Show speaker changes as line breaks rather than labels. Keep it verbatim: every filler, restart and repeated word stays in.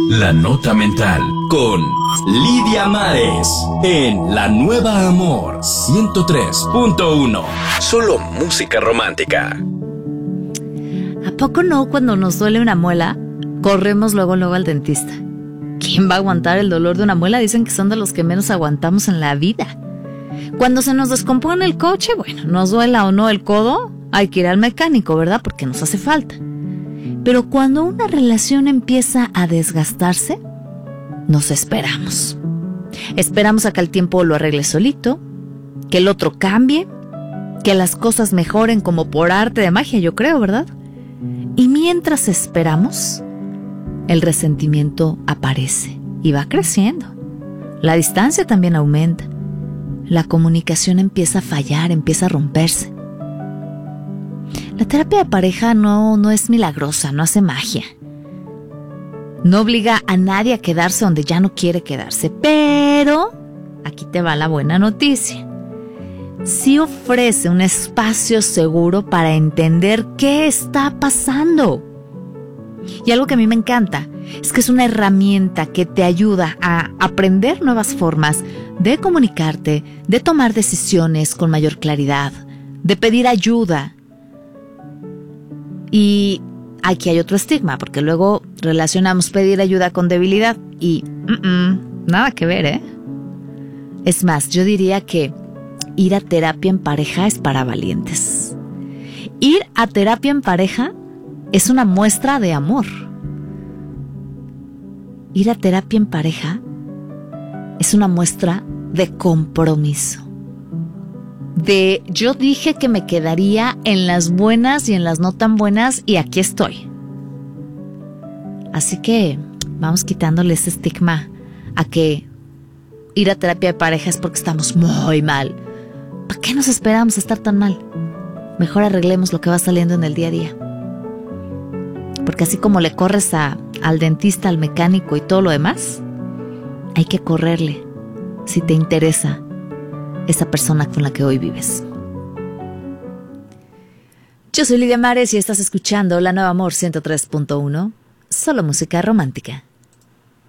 La Nota Mental con Lidia Mares en La Nueva Amor ciento tres punto uno. Solo música romántica.
¿A poco no cuando nos duele una muela, corremos luego luego al dentista? ¿Quién va a aguantar el dolor de una muela? Dicen que son de los que menos aguantamos en la vida. Cuando se nos descompone el coche, bueno, nos duela o no el codo, hay que ir al mecánico, ¿verdad? Porque nos hace falta. Pero cuando una relación empieza a desgastarse, nos esperamos. Esperamos a que el tiempo lo arregle solito, que el otro cambie, que las cosas mejoren como por arte de magia, yo creo, ¿verdad? Y mientras esperamos, el resentimiento aparece y va creciendo. La distancia también aumenta. La comunicación empieza a fallar, empieza a romperse. La terapia de pareja no, no es milagrosa, no hace magia. No obliga a nadie a quedarse donde ya no quiere quedarse, pero aquí te va la buena noticia. Sí ofrece un espacio seguro para entender qué está pasando. Y algo que a mí me encanta es que es una herramienta que te ayuda a aprender nuevas formas de comunicarte, de tomar decisiones con mayor claridad, de pedir ayuda. Y aquí hay otro estigma, porque luego relacionamos pedir ayuda con debilidad y uh-uh, nada que ver, ¿eh? Es más, yo diría que ir a terapia en pareja es para valientes. Ir a terapia en pareja es una muestra de amor. Ir a terapia en pareja es una muestra de compromiso. De yo dije que me quedaría en las buenas y en las no tan buenas y aquí estoy. Así que vamos quitándole ese estigma a que ir a terapia de pareja es porque estamos muy mal. ¿Para qué nos esperamos a estar tan mal? Mejor arreglemos lo que va saliendo en el día a día. Porque así como le corres a, al dentista, al mecánico y todo lo demás, hay que correrle si te interesa esa persona con la que hoy vives. Yo soy Lidia Mares y estás escuchando La Nueva Amor ciento tres punto uno, solo música romántica.